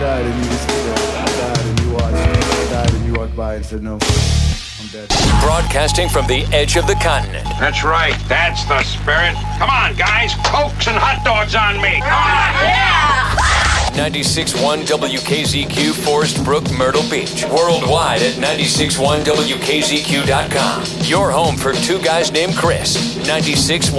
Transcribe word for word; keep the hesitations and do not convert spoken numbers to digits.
died and you just uh, I died and you watched. I died and you walked by and said no. I'm dead. Broadcasting from the edge of the continent. That's right. That's the spirit. Come on, guys. Cokes and hot dogs on me. Come on. Yeah! ninety-six point one W K Z Q, Forest Brook, Myrtle Beach. Worldwide at ninety-six point one W K Z Q dot com. Your home for two guys named Chris. ninety-six